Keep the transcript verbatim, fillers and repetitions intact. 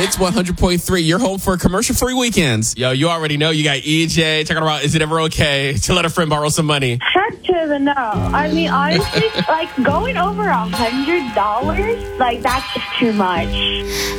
Hits one hundred point three. You're home for commercial-free weekends. Yo, you already know you got E J talking about, is it ever okay to let a friend borrow some money? Heck to the no. I mean, honestly, like, going over a hundred dollars, like, that's just too much.